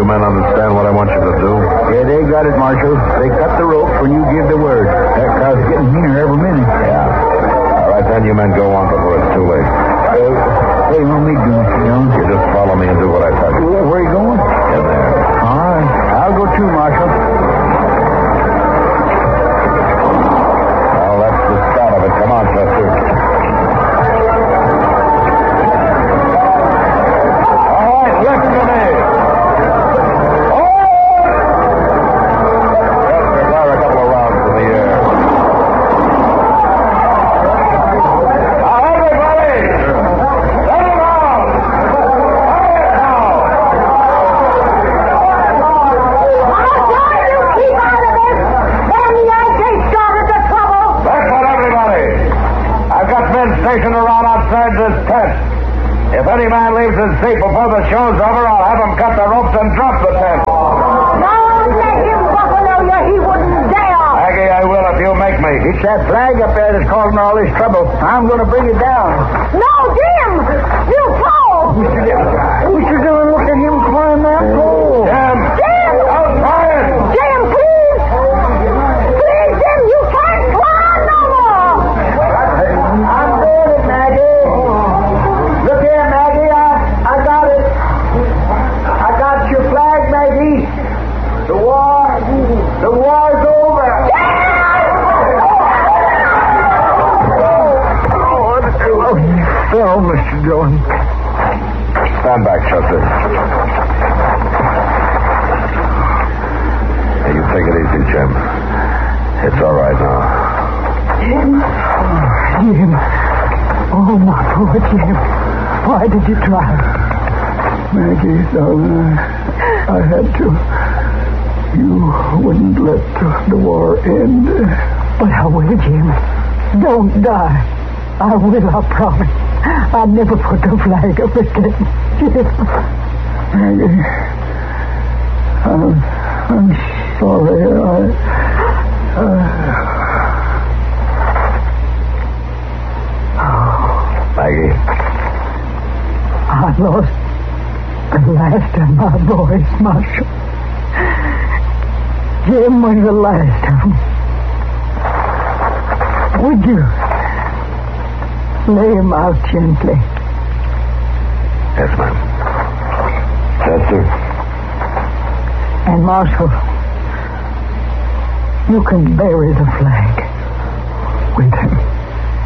men understand what I want you to do? Yeah, they got it, Marshal. They cut the rope when you give the word. That crowd's getting near every minute. Yeah. All right, then you men go on before it's too late. What do you want me to do, Mr. Jones? You just follow me and do what I tell you. Where are you going? In there. All right. I'll go too, Marshal. Well, that's the start of it. Come on, Chester. If any man leaves his seat before the show's over, I'll have him cut the ropes and drop the tent. Don't let him buffalo you. He wouldn't dare. Maggie, I will if you make me. It's that flag up there that's causing all this trouble. I'm going to bring it down. No, Jim! You fall! Mr. Dillon, look at him climb that pole. Jim! Jim! Don't try it! Jim, please! Please, Jim, you can't climb no more! I'm doing it, Maggie. Look here, Maggie. I got it. I got your flag, Maggie. The war's over. Oh, Mr. Dillon. Stand back, Chester. Hey, you take it easy, Jim. It's all right now. Jim. Oh, my poor Jim. Why did you try? Maggie, darling, I had to. You wouldn't let the war end. But I will, Jim. Don't die. I will, I promise. I'll never put the flag up again. Jim. Maggie, I'm sorry. Maggie. I lost the last of my boys, Marshal. Jim was the last of them. Would you lay him out gently? Yes, ma'am. Chester. And Marshal, you can bury the flag with him.